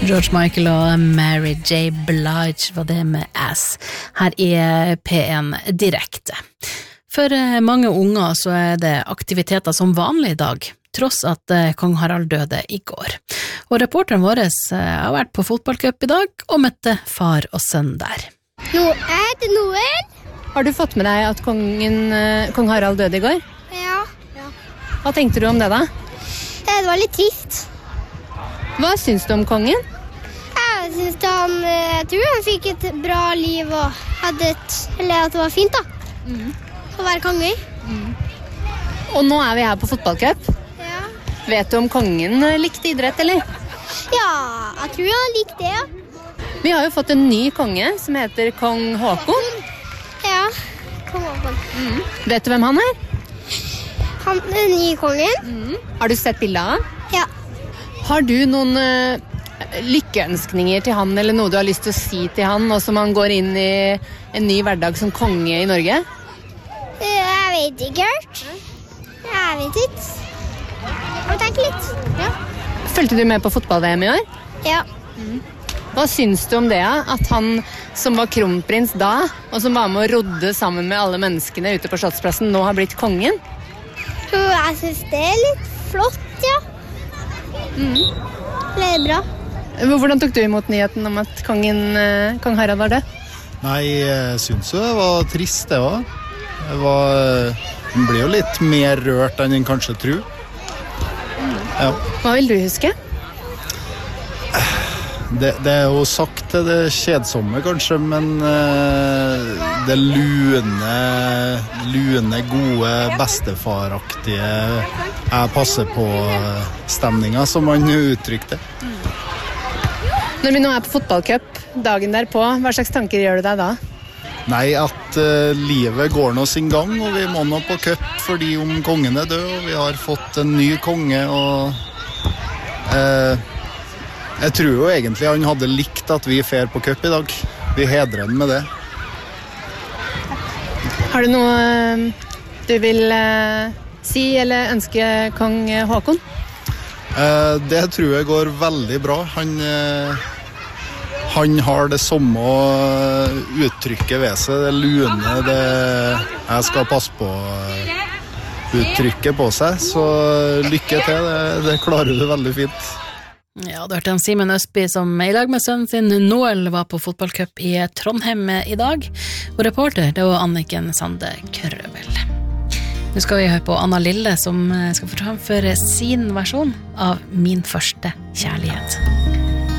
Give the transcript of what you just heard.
George Michael og Mary J. Blige var det med Ass her i P1 direkte. For mange unger så det aktiviteter som vanlig i dag, tross at kong Harald døde i går. Og reporteren vår har vært på fotballcup i dag og møtte far og sønn der. Nå det Noel. Har du fått med deg at kong Harald døde i går? Ja. Hva tenkte du om det da? Det var litt trist. Hva syns du om kongen? Jeg tror han fikk et bra liv og hadde eller at det var fint da. Å være konge. Og nå vi her på fotballcup. Ja. Vet du om kongen likte idrett, eller? Ja, jeg tror han likte det, ja. Vi har jo fått en ny konge som heter kong Håkon. Ja, kong Håkon. Vet du hvem han er? Han nye kongen. Har du sett bildet av han? Ja. Har du noen lykkeønskninger til han, eller noe du har lyst til å si til han, nå som han går inn i en ny hverdag som konge i Norge? Jeg vet ikke helt. Jeg vet ikke. Jeg må tenke litt. Ja. Følte du med på fotball-VM i år? Ja. Hva syns du om det, at han som var kronprins da, og som var med og rodde sammen med alle menneskene ute på Slottsplassen, nå har blitt kongen? Jeg synes det litt flott, ja. Det bra. Hvordan tok du imot nyheten om at kong Harald var død? Nei, jeg synes jo det var trist, det var. Man blir jo litt mer rørt enn en kanskje tror. Ja. Hva vil du huske? Det jo sagt til det kjedsomme kanskje, men det lune, gode, bestefaraktige jeg passer på stemningen som man uttrykte. Når vi nå på fotballcup, dagen derpå, hva slags tanker gjør du deg da? Nei, at livet går nå sin gang, og vi må nå på cup fordi om kongen død, og vi har fått en ny konge, og jeg tror jo egentlig han hadde likt at vi fer på cup i dag. Vi hedrer han med det. Har du noe du vil si eller ønske kong Håkon? Det tror jeg går veldig bra. Han har det samme uttrykket ved seg, det lune, det jeg skal passe på uttrykket på seg, så lykke til, det klarer du veldig fint. Ja, du hørte Simen Østby som i lag med sønnen sin Noel var på fotballcup i Trondheim i dag, og reporter det var Anniken Sande Krøvel. Nå skal vi høre på Anna Lille som skal få framføre sin versjon av Min første kjærlighet.